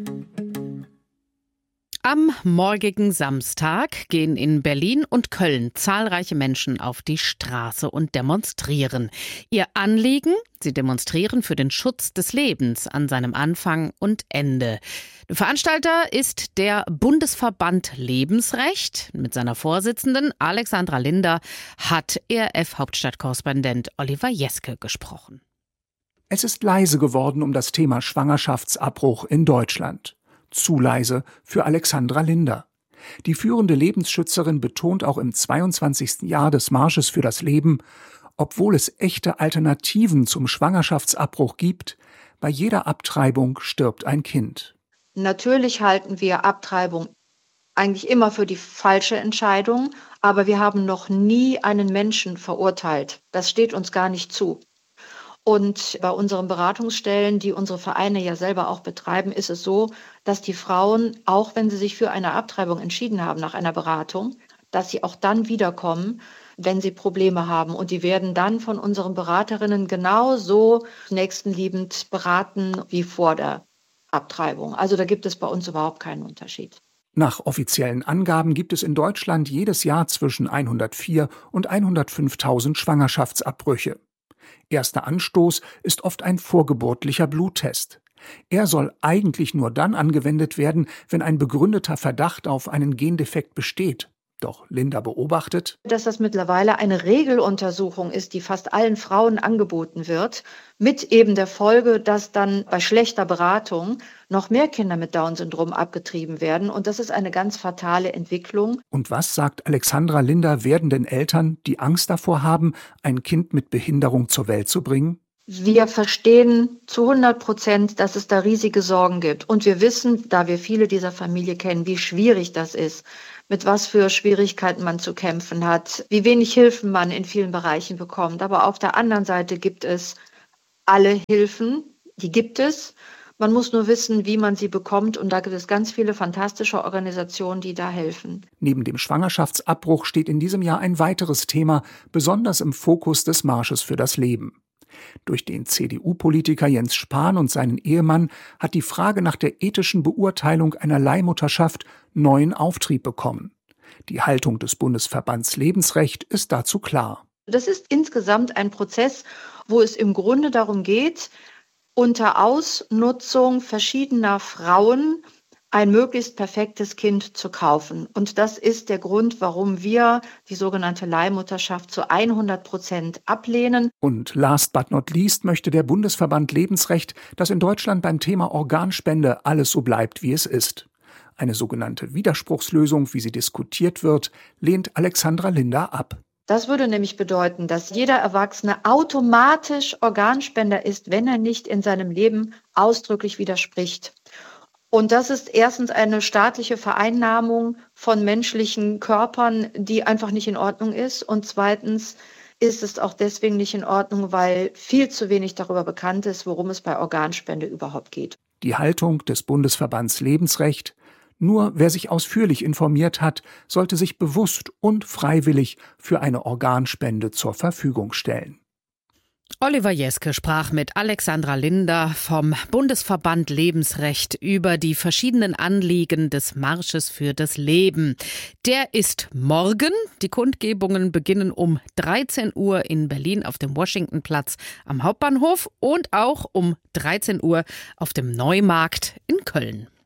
Am morgigen Samstag gehen in Berlin und Köln zahlreiche Menschen auf die Straße und demonstrieren. Ihr Anliegen? Sie demonstrieren für den Schutz des Lebens an seinem Anfang und Ende. Der Veranstalter ist der Bundesverband Lebensrecht. Mit seiner Vorsitzenden Alexandra Linder hat ERF-Hauptstadtkorrespondent Oliver Jeske gesprochen. Es ist leise geworden um das Thema Schwangerschaftsabbruch in Deutschland. Zu leise für Alexandra Linder. Die führende Lebensschützerin betont auch im 22. Jahr des Marsches für das Leben, obwohl es echte Alternativen zum Schwangerschaftsabbruch gibt, bei jeder Abtreibung stirbt ein Kind. Natürlich halten wir Abtreibung eigentlich immer für die falsche Entscheidung, aber wir haben noch nie einen Menschen verurteilt. Das steht uns gar nicht zu. Und bei unseren Beratungsstellen, die unsere Vereine ja selber auch betreiben, ist es so, dass die Frauen, auch wenn sie sich für eine Abtreibung entschieden haben nach einer Beratung, dass sie auch dann wiederkommen, wenn sie Probleme haben. Und die werden dann von unseren Beraterinnen genauso nächstenliebend beraten wie vor der Abtreibung. Also da gibt es bei uns überhaupt keinen Unterschied. Nach offiziellen Angaben gibt es in Deutschland jedes Jahr zwischen 104 und 105.000 Schwangerschaftsabbrüche. Erster Anstoß ist oft ein vorgeburtlicher Bluttest. Er soll eigentlich nur dann angewendet werden, wenn ein begründeter Verdacht auf einen Gendefekt besteht. Doch Linder beobachtet, dass das mittlerweile eine Regeluntersuchung ist, die fast allen Frauen angeboten wird, mit eben der Folge, dass dann bei schlechter Beratung noch mehr Kinder mit Down-Syndrom abgetrieben werden. Und das ist eine ganz fatale Entwicklung. Und was sagt Alexandra Linder werdenden Eltern, die Angst davor haben, ein Kind mit Behinderung zur Welt zu bringen? Wir verstehen zu 100%, dass es da riesige Sorgen gibt. Und wir wissen, da wir viele dieser Familie kennen, wie schwierig das ist, mit was für Schwierigkeiten man zu kämpfen hat, wie wenig Hilfen man in vielen Bereichen bekommt. Aber auf der anderen Seite gibt es alle Hilfen, die gibt es. Man muss nur wissen, wie man sie bekommt. Und da gibt es ganz viele fantastische Organisationen, die da helfen. Neben dem Schwangerschaftsabbruch steht in diesem Jahr ein weiteres Thema, besonders im Fokus des Marsches für das Leben. Durch den CDU-Politiker Jens Spahn und seinen Ehemann hat die Frage nach der ethischen Beurteilung einer Leihmutterschaft neuen Auftrieb bekommen. Die Haltung des Bundesverbands Lebensrecht ist dazu klar. Das ist insgesamt ein Prozess, wo es im Grunde darum geht, unter Ausnutzung verschiedener Frauen ein möglichst perfektes Kind zu kaufen. Und das ist der Grund, warum wir die sogenannte Leihmutterschaft zu 100% ablehnen. Und last but not least möchte der Bundesverband Lebensrecht, dass in Deutschland beim Thema Organspende alles so bleibt, wie es ist. Eine sogenannte Widerspruchslösung, wie sie diskutiert wird, lehnt Alexandra Linder ab. Das würde nämlich bedeuten, dass jeder Erwachsene automatisch Organspender ist, wenn er nicht in seinem Leben ausdrücklich widerspricht. Und das ist erstens eine staatliche Vereinnahmung von menschlichen Körpern, die einfach nicht in Ordnung ist. Und zweitens ist es auch deswegen nicht in Ordnung, weil viel zu wenig darüber bekannt ist, worum es bei Organspende überhaupt geht. Die Haltung des Bundesverbands Lebensrecht: Nur wer sich ausführlich informiert hat, sollte sich bewusst und freiwillig für eine Organspende zur Verfügung stellen. Oliver Jeske sprach mit Alexandra Linder vom Bundesverband Lebensrecht über die verschiedenen Anliegen des Marsches für das Leben. Der ist morgen. Die Kundgebungen beginnen um 13 Uhr in Berlin auf dem Washingtonplatz am Hauptbahnhof und auch um 13 Uhr auf dem Neumarkt in Köln.